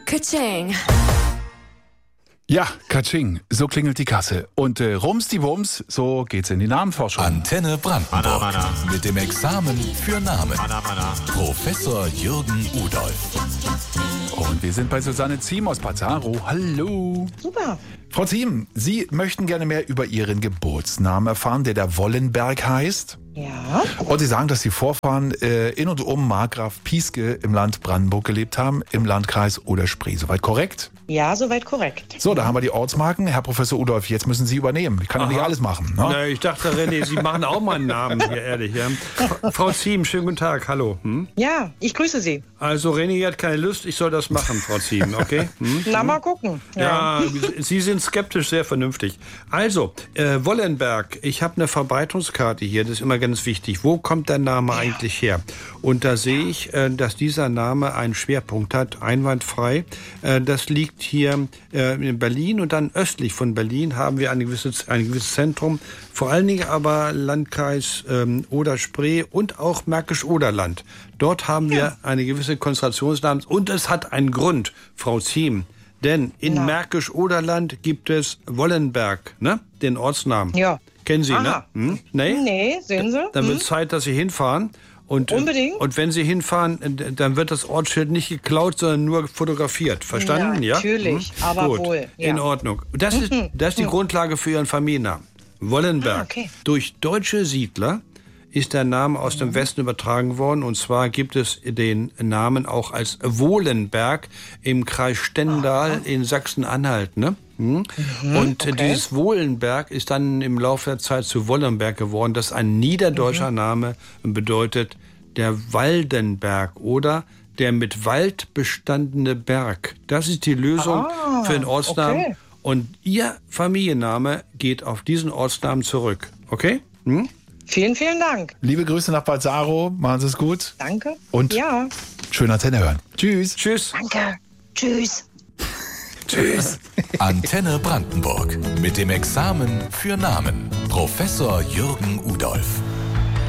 Ka-ching. Ja, Katsching, so klingelt die Kasse. Und Rumsti-Wums, so geht's in die Namenforschung. Antenne Brandenburg. Mana. Mit dem Examen für Namen. Mana. Professor Jürgen Udolf. Und wir sind bei Susanne Ziem aus Pazaro. Hallo. Super. Frau Ziem, Sie möchten gerne mehr über Ihren Geburtsnamen erfahren, der Wollenberg heißt. Ja. Und Sie sagen, dass die Vorfahren in und um Markgraf Pieske im Land Brandenburg gelebt haben, im Landkreis Oder-Spree. Soweit korrekt? Ja, soweit korrekt. So, da haben wir die Ortsmarken. Herr Professor Udolf, jetzt müssen Sie übernehmen. Ich kann ja nicht alles machen. Ne? Na, ich dachte, René, Sie machen auch mal einen Namen hier, ehrlich. Ja? Frau Ziem, schönen guten Tag, hallo. Ja, ich grüße Sie. Also René hat keine Lust, ich soll das machen, Frau Ziem, okay? Na, mal gucken. Ja, Sie sind skeptisch, sehr vernünftig. Also, Wollenberg, ich habe eine Verbreitungskarte hier, das ist immer ganz wichtig. Wo kommt der Name eigentlich her? Und da sehe ich, dass dieser Name einen Schwerpunkt hat, einwandfrei. Das liegt hier in Berlin und dann östlich von Berlin haben wir ein gewisses Zentrum, vor allen Dingen aber Landkreis Oder-Spree und auch Märkisch-Oderland. Dort haben wir eine gewisse Konzentrationsnamen und es hat einen Grund, Frau Ziem. Denn in Märkisch-Oderland gibt es Wollenberg, ne? Den Ortsnamen. Ja. Kennen Sie, Aha. ne? Nee? Nee, sehen Sie? Dann wird es Zeit, dass Sie hinfahren. Und, Unbedingt. Und wenn Sie hinfahren, dann wird das Ortsschild nicht geklaut, sondern nur fotografiert. Verstanden? Ja, natürlich, aber Gut. wohl. Ja. In Ordnung. Das ist die Grundlage für Ihren Familiennamen. Wollenberg. Okay. Durch deutsche Siedler ist der Name aus dem Westen übertragen worden. Und zwar gibt es den Namen auch als Wohlenberg im Kreis Stendal in Sachsen-Anhalt. Ne? Und dieses Wohlenberg ist dann im Laufe der Zeit zu Wollenberg geworden. Das ist ein niederdeutscher Name und bedeutet der Waldenberg oder der mit Wald bestandene Berg. Das ist die Lösung für den Ortsnamen. Okay. Und Ihr Familienname geht auf diesen Ortsnamen zurück. Okay? Vielen, vielen Dank. Liebe Grüße nach Pazaro, machen Sie es gut. Danke. Und Ja. schön Antenne hören. Tschüss. Tschüss. Danke. Tschüss. Tschüss. Antenne Brandenburg. Mit dem Examen für Namen. Professor Jürgen Udolf.